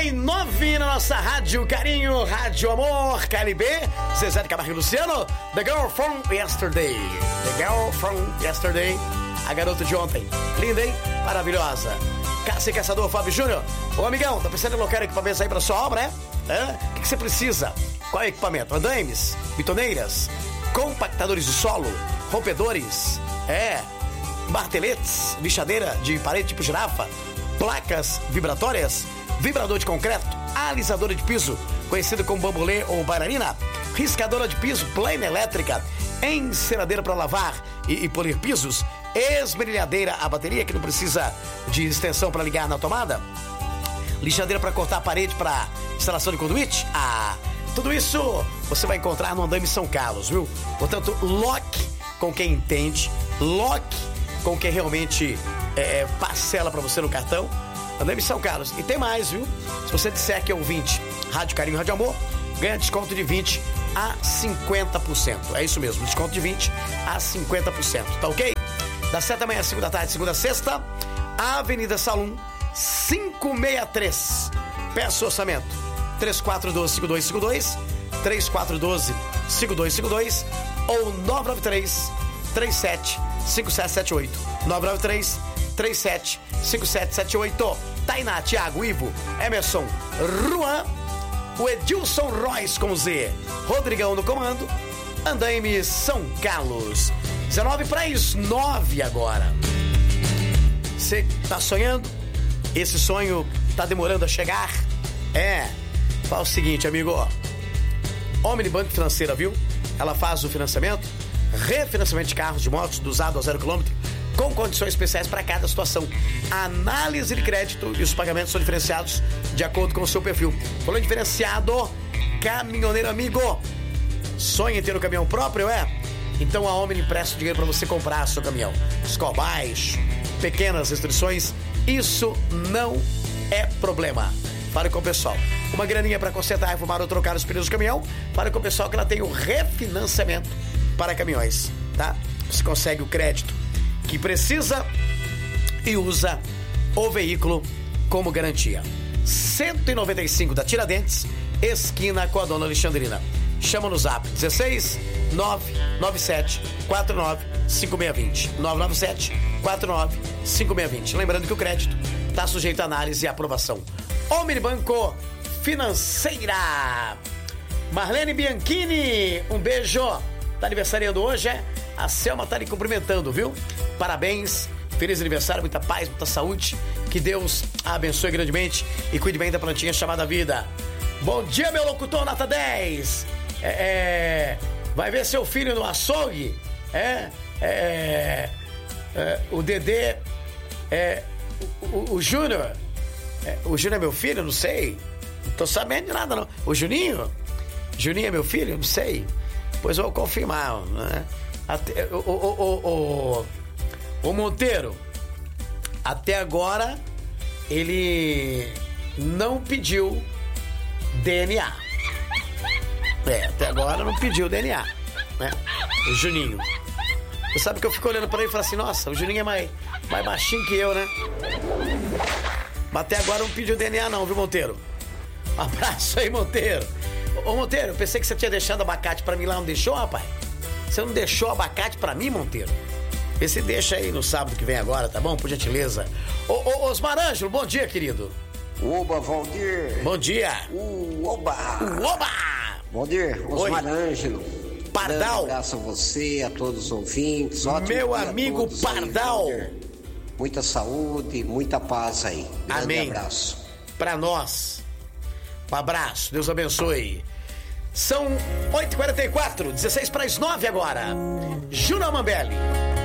9 na nossa Rádio Carinho, Rádio Amor, KLB, Zezé de Camargo e Luciano, The Girl from Yesterday. The Girl from Yesterday, a garota de ontem. Linda, hein? Maravilhosa. Caça e Caçador, Fábio Júnior. Ô, amigão, tá precisando de alocar equipamentos aí pra sua obra, é? O que você precisa? Qual é o equipamento? Andaimes, bitoneiras, compactadores de solo, rompedores, marteletes, lixadeira de parede tipo girafa, placas vibratórias, vibrador de concreto, alisadora de piso, conhecido como bambolê ou bailarina, riscadora de piso, plana elétrica, enceradeira para lavar e polir pisos, esmerilhadeira a bateria que não precisa de extensão para ligar na tomada, lixadeira para cortar a parede para instalação de conduíte. Tudo isso você vai encontrar no Andaime São Carlos, viu? Portanto, loque com quem entende, loque com quem realmente parcela para você no cartão. Andaime São Carlos. E tem mais, viu? Se você disser que é ouvinte Rádio Carinho, Rádio Amor, ganha desconto de 20% a 50%. É isso mesmo, desconto de 20% a 50%, tá ok? Das 7 da manhã, 5 da tarde, segunda a sexta, Avenida Salum, 563. Peça o orçamento. 3412-5252, 3412-5252 ou 993-375778. 993-375778. Tainá, Thiago, Ivo, Emerson, Juan, o Edilson Royce com Z, Rodrigão no comando, Andaime São Carlos. 19 para as 9 agora. Você tá sonhando? Esse sonho tá demorando a chegar? Fala o seguinte, amigo, Omni Banco Financeira, viu? Ela faz o financiamento, refinanciamento de carros, de motos, do usado a 0 km, com condições especiais para cada situação. Análise de crédito e os pagamentos são diferenciados de acordo com o seu perfil. Falou diferenciado, caminhoneiro amigo. Sonha em ter um caminhão próprio, Então a Omni empresta dinheiro para você comprar seu caminhão. Score baixo, pequenas restrições, isso não é problema. Fale com o pessoal. Uma graninha para consertar, reformar ou trocar os pneus do caminhão. Fale com o pessoal que ela tem o refinanciamento para caminhões, tá? Você consegue o crédito que precisa e usa o veículo como garantia. 195 da Tiradentes, esquina com a Dona Alexandrina. Chama no zap 16 997 49 5620 997 49 5620. Lembrando que o crédito está sujeito a análise e aprovação. Omni Banco Financeira. Marlene Bianchini, um beijo. Tá aniversariando hoje, A Selma tá lhe cumprimentando, viu? Parabéns, feliz aniversário, muita paz, muita saúde. Que Deus a abençoe grandemente e cuide bem da plantinha chamada vida. Bom dia, meu locutor nota 10. Vai ver seu filho no açougue? O Dedê, o Júnior. O Júnior é meu filho? Não sei. Não tô sabendo de nada, não. O Juninho? Juninho é meu filho? Não sei. Pois eu vou confirmar, né? O Monteiro, até agora, ele não pediu DNA. Até agora não pediu DNA, né? O Juninho. Você sabe que eu fico olhando pra ele e falo assim, nossa, o Juninho é mais baixinho que eu, né? Mas até agora não pediu DNA não, viu, Monteiro? Um abraço aí, Monteiro. Ô, Monteiro, eu pensei que você tinha deixado abacate pra mim lá, não deixou, rapaz? Você não deixou abacate pra mim, Monteiro? Vê se deixa aí no sábado que vem agora, tá bom? Por gentileza. Ô, Osmar Ângelo, bom dia, querido. Oba, Valdir. Bom dia. Oba. Valdir, Osmar Ângelo. Pardal. Um abraço a você, a todos os ouvintes. Meu amigo Pardal. Aí, muita saúde, muita paz aí. Grande abraço. Pra nós. Um abraço, Deus abençoe. São 8h44, 16 para as 9 agora. Júnior Mambelli.